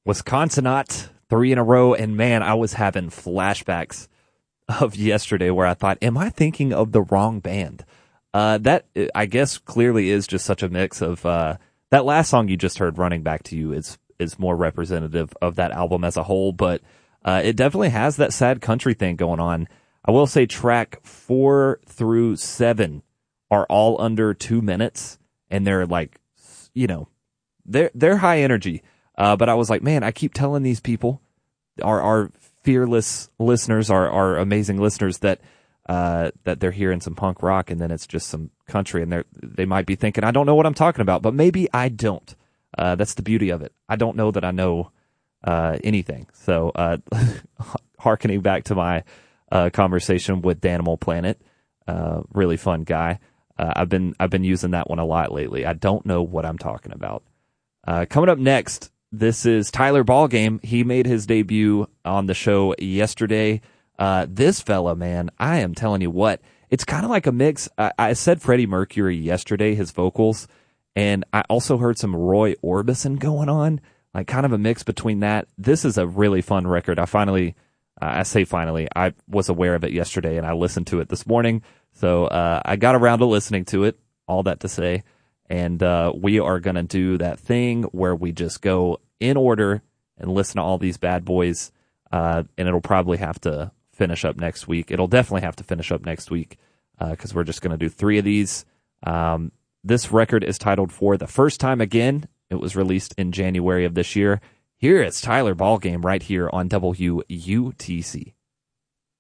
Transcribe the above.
Wisconsinot, 3 in a row, and man, I was having flashbacks of yesterday where I thought, am I thinking of the wrong band? That, I guess, clearly is just such a mix of, that last song you just heard, Running Back to You, is more representative of that album as a whole, but it definitely has that sad country thing going on. I will say track 4 through 7 are all under 2 minutes, and they're like, they're high energy. But I was like, man, I keep telling these people, our fearless listeners, our amazing listeners, that they're hearing some punk rock, and then it's just some country, and they might be thinking, I don't know what I'm talking about, but maybe I don't. That's the beauty of it. I don't know that I know anything. So, hearkening back to my conversation with Danimal Planet, really fun guy. I've been using that one a lot lately. I don't know what I'm talking about. Coming up next, this is Tyler Ballgame. He made his debut on the show yesterday. This fella, man, I am telling you what, it's kind of like a mix. I said Freddie Mercury yesterday, his vocals, and I also heard some Roy Orbison going on, like kind of a mix between that. This is a really fun record. I say finally, I was aware of it yesterday and I listened to it this morning. So, I got around to listening to it, all that to say. And we are going to do that thing where we just go in order and listen to all these bad boys. And it'll probably have to finish up next week. It'll definitely have to finish up next week because we're just going to do 3 of these. This record is titled For the First Time Again. It was released in January of this year. Here is Tyler Ballgame right here on WUTC.